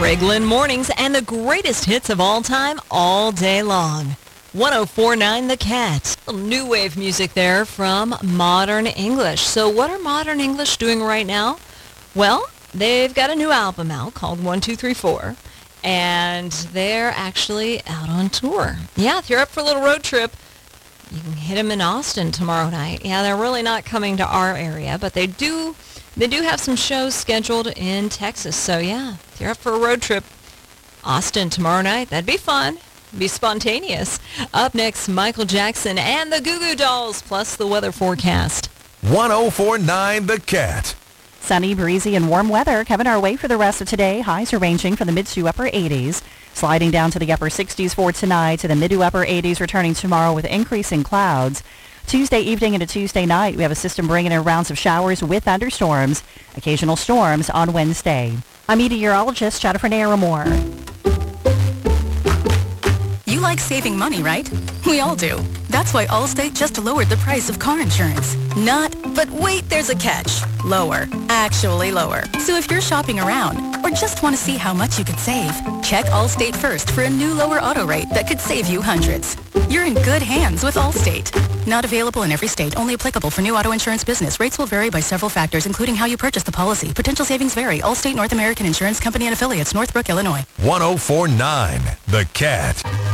Greg Lynn Mornings and the greatest hits of all time all day long. 104.9 The Cat. New wave music there from Modern English. So what are Modern English doing right now? Well, they've got a new album out called 1, 2, 3, 4. And they're actually out on tour. Yeah, if you're up for a little road trip, you can hit them in Austin tomorrow night. Yeah, they're really not coming to our area, but they do have some shows scheduled in Texas. So yeah, if you're up for a road trip, Austin tomorrow night, that'd be fun. Be spontaneous. Up next, Michael Jackson and the Goo Goo Dolls, plus the weather forecast. 104.9 The Cat. Sunny, breezy, and warm weather coming our way for the rest of today. Highs are ranging from the mid to upper 80s. Sliding down to the upper 60s for tonight, to the mid to upper 80s returning tomorrow with increasing clouds. Tuesday evening into Tuesday night, we have a system bringing in rounds of showers with thunderstorms. Occasional storms on Wednesday. I'm meteorologist Jennifer Naramore. You like saving money, right? We all do. That's why Allstate just lowered the price of car insurance. Not, but wait, there's a catch. Lower. Actually lower. So if you're shopping around or just want to see how much you could save, check Allstate first for a new lower auto rate that could save you hundreds. You're in good hands with Allstate. Not available in every state. Only applicable for new auto insurance business. Rates will vary by several factors, including how you purchase the policy. Potential savings vary. Allstate North American Insurance Company and Affiliates, Northbrook, Illinois. 104.9 The Cat.